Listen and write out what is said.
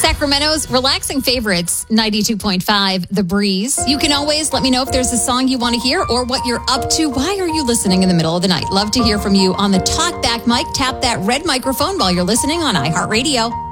Sacramento's relaxing favorites, 92.5 The Breeze. You can always let me know if there's a song you want to hear or what you're up to. Why are you listening in the middle of the night? Love to hear from you on the talkback mic. Tap that red microphone while you're listening on iHeartRadio.